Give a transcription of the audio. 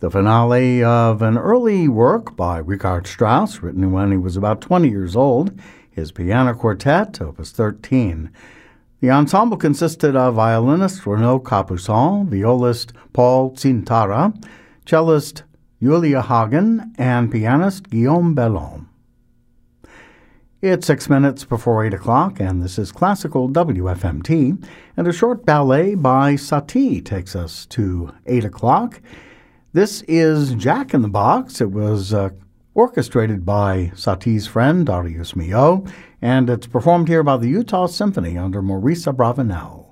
the finale of an early work by Richard Strauss, written when he was about 20 years old, his piano quartet, Opus 13. The ensemble consisted of violinist Renaud Capuçon, violist Paul Cintara, cellist Julia Hagen, and pianist Guillaume Bellon. It's 6 minutes before 8 o'clock, and this is Classical WFMT, and a short ballet by Satie takes us to 8 o'clock. This is Jack in the Box. It was orchestrated by Satie's friend, Darius Milhaud, and it's performed here by the Utah Symphony under Maurice Abravanel.